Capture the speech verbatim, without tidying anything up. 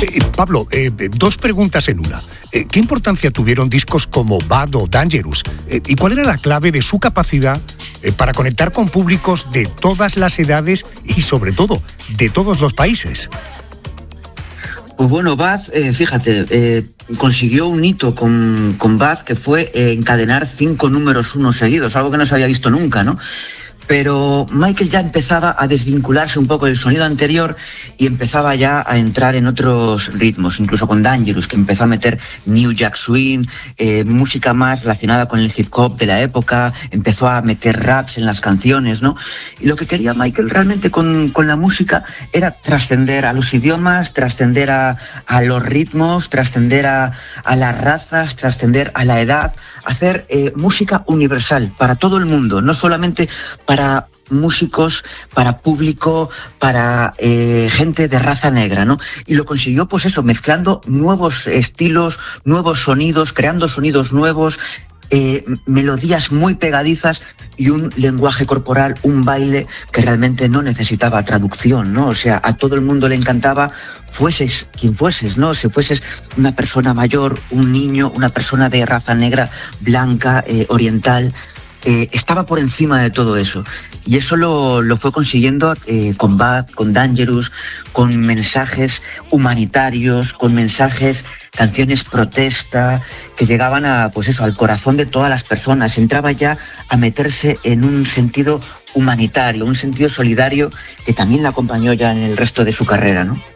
Eh, Pablo, eh, dos preguntas en una. Eh, ¿Qué importancia tuvieron discos como Bad o Dangerous? Eh, ¿Y cuál era la clave de su capacidad eh, para conectar con públicos de todas las edades y, sobre todo, de todos los países? Pues bueno, Bad, eh, fíjate, eh, consiguió un hito con, con Bad, que fue eh, encadenar cinco números uno seguidos, algo que no se había visto nunca, ¿no? Pero Michael ya empezaba a desvincularse un poco del sonido anterior y empezaba ya a entrar en otros ritmos, incluso con Dangerous, que empezó a meter New Jack Swing, eh, música más relacionada con el hip hop de la época, empezó a meter raps en las canciones, ¿no? Y lo que quería Michael realmente con, con la música era trascender a los idiomas, trascender a, a los ritmos, trascender a, a las razas, trascender a la edad, hacer eh, música universal para todo el mundo, no solamente para músicos, para público, para eh, gente de raza negra, ¿no? Y lo consiguió, pues eso, mezclando nuevos estilos, nuevos sonidos, creando sonidos nuevos, eh, melodías muy pegadizas y un lenguaje corporal, un baile que realmente no necesitaba traducción, ¿no? O sea, a todo el mundo le encantaba, fueses quien fueses, ¿no? Si fueses una persona mayor, un niño, una persona de raza negra, blanca, eh, oriental, eh, estaba por encima de todo eso. Y eso lo, lo fue consiguiendo eh, con Bad, con Dangerous, con mensajes humanitarios, con mensajes, canciones protesta, que llegaban a, pues eso, al corazón de todas las personas. Entraba ya a meterse en un sentido humanitario, un sentido solidario que también la acompañó ya en el resto de su carrera, ¿no?